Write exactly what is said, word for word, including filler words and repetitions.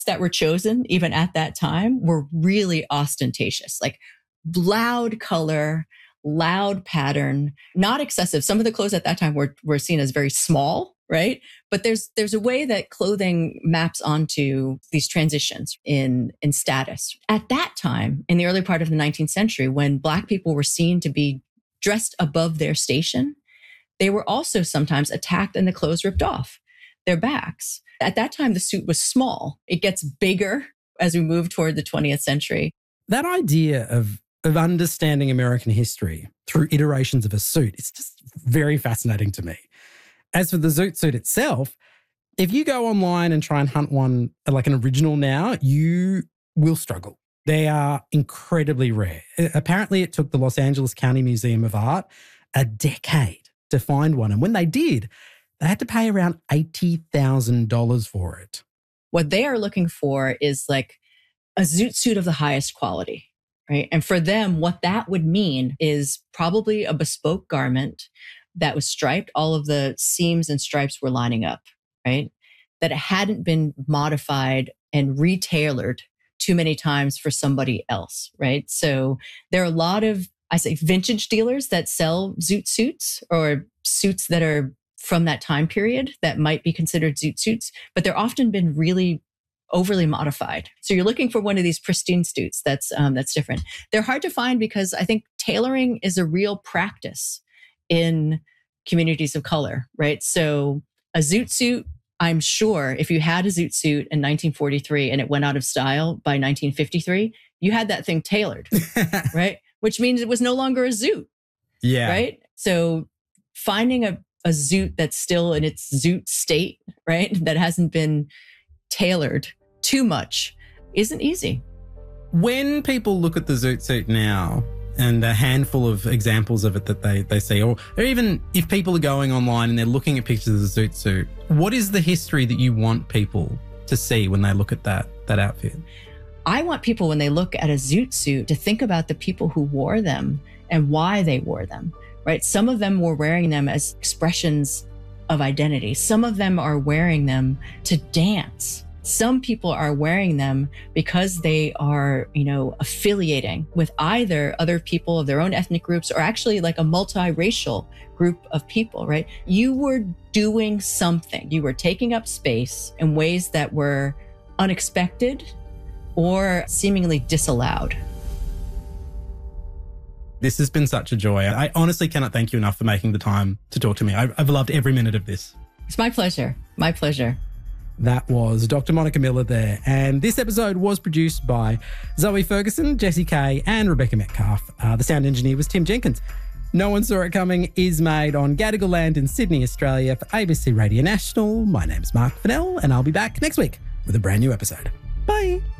that were chosen, even at that time, were really ostentatious, like loud color, loud pattern, not excessive. Some of the clothes at that time were, were seen as very small, right? But there's there's a way that clothing maps onto these transitions in, in status. At that time, in the early part of the nineteenth century, when Black people were seen to be dressed above their station, they were also sometimes attacked and the clothes ripped off their backs. At that time, the suit was small. It gets bigger as we move toward the twentieth century. That idea of, of understanding American history through iterations of a suit, it's just very fascinating to me. As for the zoot suit itself, if you go online and try and hunt one like an original now, you will struggle. They are incredibly rare. Apparently, it took the Los Angeles County Museum of Art a decade to find one. And when they did, they had to pay around eighty thousand dollars for it. What they are looking for is like a zoot suit of the highest quality, right? And for them, what that would mean is probably a bespoke garment that was striped. All of the seams and stripes were lining up, right? That it hadn't been modified and retailored too many times for somebody else, right? So there are a lot of, I say, vintage dealers that sell zoot suits or suits that are from that time period that might be considered zoot suits, but they're often been really overly modified. So you're looking for one of these pristine suits that's um, that's different. They're hard to find because I think tailoring is a real practice in communities of color, right? So a zoot suit, I'm sure if you had a zoot suit in nineteen forty-three and it went out of style by nineteen fifty-three, you had that thing tailored, right? Which means it was no longer a zoot, yeah, right? So finding a a zoot that's still in its zoot state, right? That hasn't been tailored too much isn't easy. When people look at the zoot suit now and a handful of examples of it that they, they see, or, or even if people are going online and they're looking at pictures of the zoot suit, what is the history that you want people to see when they look at that, that outfit? I want people, when they look at a zoot suit, to think about the people who wore them and why they wore them. Right? Some of them were wearing them as expressions of identity. Some of them are wearing them to dance. Some people are wearing them because they are, you know, affiliating with either other people of their own ethnic groups or actually like a multiracial group of people, right? You were doing something. You were taking up space in ways that were unexpected or seemingly disallowed. This has been such a joy. I honestly cannot thank you enough for making the time to talk to me. I've, I've loved every minute of this. It's my pleasure. My pleasure. That was Doctor Monica Miller there. And this episode was produced by Zoe Ferguson, Jessie Kay, and Rebecca Metcalf. Uh, the sound engineer was Tim Jenkins. No One Saw It Coming is made on Gadigal land in Sydney, Australia for A B C Radio National. My name's Mark Fennell, and I'll be back next week with a brand new episode. Bye.